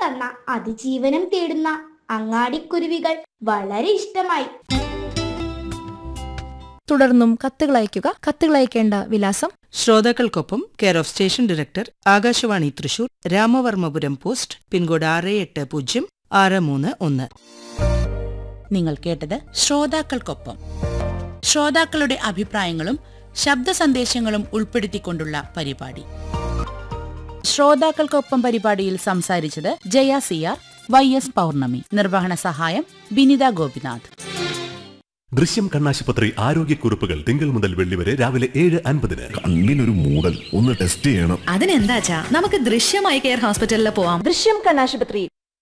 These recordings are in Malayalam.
വന്ന അതിജീവനം തേടുന്ന അങ്ങാടിക്കുരുവികൾ വളരെ ഇഷ്ടമായി. തുടർന്നും കത്തുകൾ അയയ്ക്കുക. കത്തുകൾ അയക്കേണ്ട വിലാസം: ശ്രോതാക്കൾക്കൊപ്പം, care of station director, Akashvani Thrissur, Ramavarmapuram post, pincode 680631. നിങ്ങൾ കേട്ടത് ശ്രോതാക്കൾക്കൊപ്പം. ശ്രോതാക്കളുടെ അഭിപ്രായങ്ങളും ശബ്ദ സന്ദേശങ്ങളും ഉൾപ്പെടുത്തിക്കൊണ്ടുള്ള പരിപാടി. ശ്രോതാക്കൾക്കൊപ്പം പരിപാടിയിൽ സംസാരിച്ചത് ജയ സിയാർ, YS പൗർണമി. നിർവഹണ സഹായം ബിനിത ഗോപിനാഥ്. ദൃശ്യം കണ്ണാശുപത്രി ആരോഗ്യക്കുറിപ്പുകൾ തിങ്കൾ മുതൽ വെള്ളി വരെ രാവിലെ 7:50. കണ്ണിനൊരു മൂടൽ, ഒന്ന് ടെസ്റ്റ് ചെയ്യണം. അതിനെന്താച്ചാ, നമുക്ക് ദൃശ്യമായി കെയർ ഹോസ്പിറ്റലിൽ പോവാം. ദൃശ്യം കണ്ണാശുപത്രി.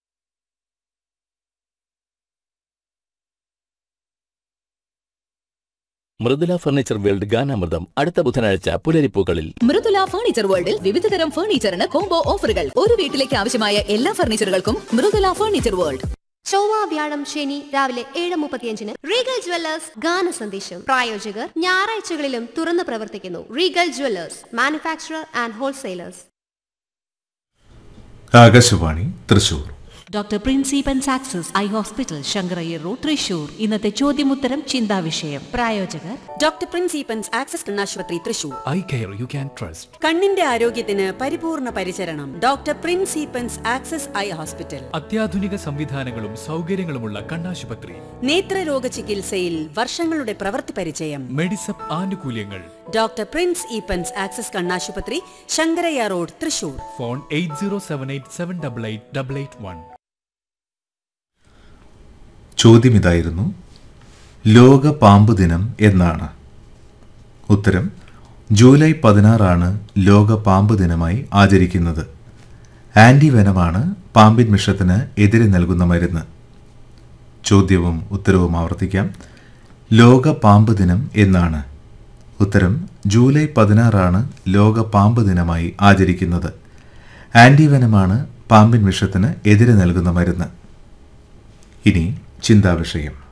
മൃദുല ഫർണിച്ചർ വേൾഡ് ഗാനാമൃതം അടുത്ത ബുധനാഴ്ച പുലരിപ്പൂക്കളിൽ. മൃദുല ഫർണിച്ചർ വേൾഡിൽ വിവിധതരം ഫർണിച്ചറിന് കോംബോ ഓഫറുകൾ. ഒരു വീട്ടിലേക്ക് ആവശ്യമായ എല്ലാ ഫർണിച്ചറുകൾക്കും മൃദുല ഫർണിച്ചർ വേൾഡ്. ചൊവ്വ, വ്യാഴം, ശനി രാവിലെ 7:35 റീഗൽ ജ്വല്ലേഴ്സ് ഗാന സന്ദേശം. പ്രായോജകർ ഞായറാഴ്ചകളിലും തുറന്നു പ്രവർത്തിക്കുന്നു. Regal Jewellers, manufacturer and wholesalers. Akashvani Thrissur. Doctor പ്രിൻസിപ്പൻസ് access eye hospital, Sankara Iyer road, Thrissur. ഇന്നത്തെ ചോദ്യമുത്തരം ചിന്താവിഷയം. പ്രായോജകർ ഡോക്ടർ പ്രിൻസിപ്പൻസ് ആക്സസ് കണ്ണാശുപത്രി Thrissur. Eye care you can trust. കണ്ണിന്റെ ആരോഗ്യത്തിന് പരിപൂർണ പരിചരണം. Doctor പ്രിൻസിപ്പൻസ് access eye hospital. അത്യാധുനിക സംവിധാനങ്ങളും സൗകര്യങ്ങളുമുള്ള കണ്ണാശുപത്രി. നേത്രരോഗ ചികിത്സയിൽ വർഷങ്ങളുടെ പ്രവൃത്തി പരിചയം. മെഡിസപ്പ് ആനുകൂല്യങ്ങൾ. ഡോക്ടർ പ്രിൻസ് ഈപ്പൻസ് ആക്സസ് കണ്ണാശുപത്രി, ശങ്കരയ്യ റോഡ്, തൃശൂർ. ഫോൺ 8078788881. ചോദ്യം ഇതായിരുന്നു: ലോക പാമ്പ് ദിനം എന്നാണ്? ഉത്തരം: ജൂലൈ 16 ലോക പാമ്പ് ദിനമായി ആചരിക്കുന്നത്. ആന്റിവെനമാണ് പാമ്പിൻ വിഷത്തിന് എതിരെ നൽകുന്ന മരുന്ന്. ചോദ്യവും ഉത്തരവും ആവർത്തിക്കാം. ലോക പാമ്പ് ദിനം എന്നാണ്? ഉത്തരം: ജൂലൈ 16 ലോക പാമ്പ് ദിനമായി ആചരിക്കുന്നത്. ആന്റിവെനമാണ് പാമ്പിൻ വിഷത്തിന് എതിരെ നൽകുന്ന മരുന്ന്. ഇനി ചിന്താവിഷയം.